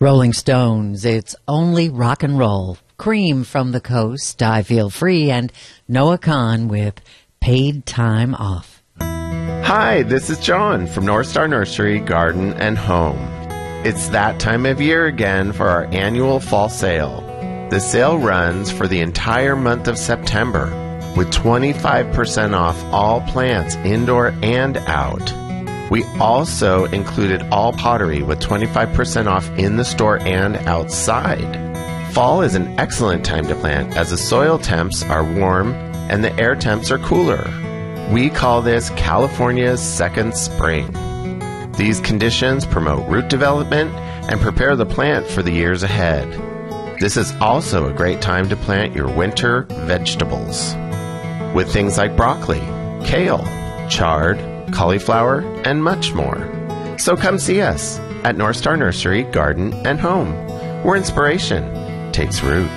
Rolling Stones, It's Only Rock and Roll. Cream from the Coast, I Feel Free, and Noah Kahan with Paid Time Off. Hi, this is John from North Star Nursery, Garden and Home. It's that time of year again for our annual fall sale. The sale runs for the entire month of September with 25% off all plants indoor and out. We also included all pottery with 25% off in the store and outside. Fall is an excellent time to plant as the soil temps are warm and the air temps are cooler. We call this California's second spring. These conditions promote root development and prepare the plant for the years ahead. This is also a great time to plant your winter vegetables with things like broccoli, kale, chard, cauliflower, and much more. So come see us at North Star Nursery, Garden and Home, where inspiration takes root.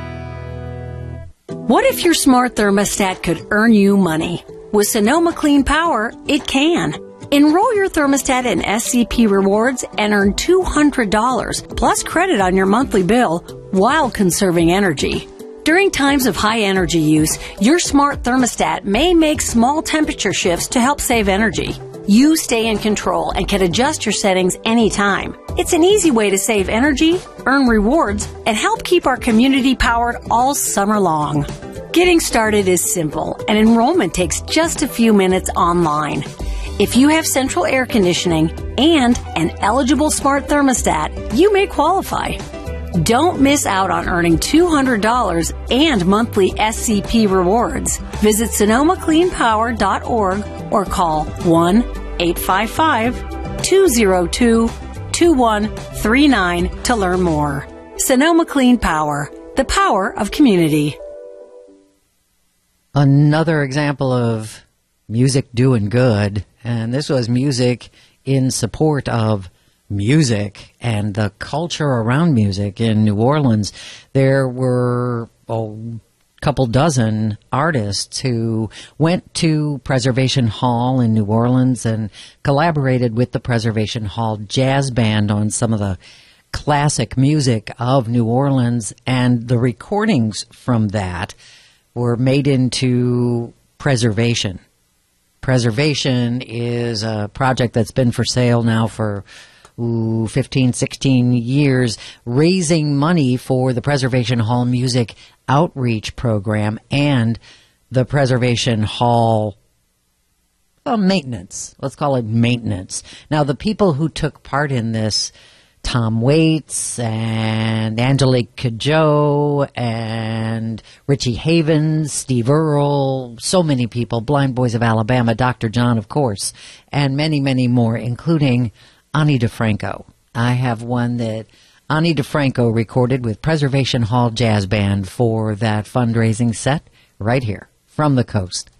What if your smart thermostat could earn you money? With Sonoma Clean Power, it can. Enroll your thermostat in SCP Rewards and earn $200 plus credit on your monthly bill while conserving energy. During times of high energy use, your smart thermostat may make small temperature shifts to help save energy. You stay in control and can adjust your settings anytime. It's an easy way to save energy, earn rewards, and help keep our community powered all summer long. Getting started is simple, and enrollment takes just a few minutes online. If you have central air conditioning and an eligible smart thermostat, you may qualify. Don't miss out on earning $200 and monthly SCP rewards. Visit SonomaCleanPower.org or call 1-855-202-2139 to learn more. Sonoma Clean Power, the power of community. Another example of music doing good, and this was music in support of music and the culture around music in New Orleans. There were a couple dozen artists who went to Preservation Hall in New Orleans and collaborated with the Preservation Hall Jazz Band on some of the classic music of New Orleans, and the recordings from that were made into Preservation. Preservation is a project that's been for sale now for 15, 16 years, raising money for the Preservation Hall Music Outreach Program and the Preservation Hall maintenance. Let's call it maintenance. Now, the people who took part in this, Tom Waits and Angelique Kidjo and Richie Havens, Steve Earle, so many people, Blind Boys of Alabama, Dr. John, of course, and many, many more, including Ani DeFranco. I have one that Ani DeFranco recorded with Preservation Hall Jazz Band for that fundraising set right here from the coast.